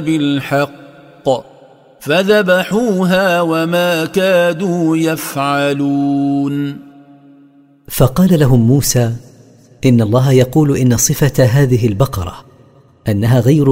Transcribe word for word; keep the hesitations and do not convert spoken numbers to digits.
بالحق فذبحوها وما كادوا يفعلون. فقال لهم موسى: إن الله يقول إن صفة هذه البقرة أنها غير